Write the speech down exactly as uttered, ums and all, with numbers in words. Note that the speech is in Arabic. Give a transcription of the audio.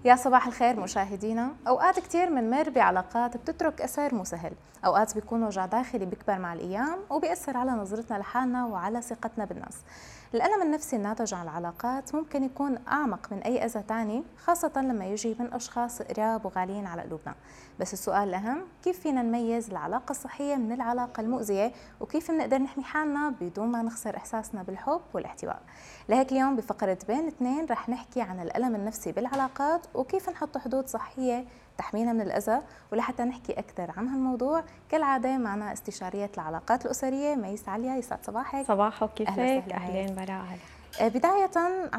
يا صباح الخير مشاهدينا. أوقات كتير منمر بعلاقات بتترك أثر مو سهل، أوقات بيكون وجع داخلي بيكبر مع الأيام وبيأثر على نظرتنا لحالنا وعلى ثقتنا بالناس. الألم النفسي الناتج عن العلاقات ممكن يكون أعمق من أي أذى تاني، خاصة لما يجي من أشخاص قراب وغاليين على قلوبنا. بس السؤال الأهم، كيف فينا نميز العلاقة الصحية من العلاقة المؤذية، وكيف بنقدر نحمي حالنا بدون ما نخسر إحساسنا بالحب والاحتواء؟ لهيك اليوم بفقرة بين اثنين رح نحكي عن الألم النفسي بالعلاقات وكيف نحط حدود صحية تحمينا من الأذى. ولحتى نحكي أكثر عن هالموضوع كالعادة معنا استشارية العلاقات الأسرية ميس عليا. يسعد صباحك. صباحك، كيفك؟ أهلا وسهلا. أهلين براء. بداية